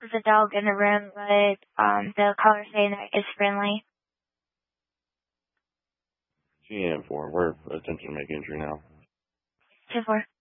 the dog in the room, but the caller saying that it's friendly. GM4, we're attempting to make entry now. 2-4.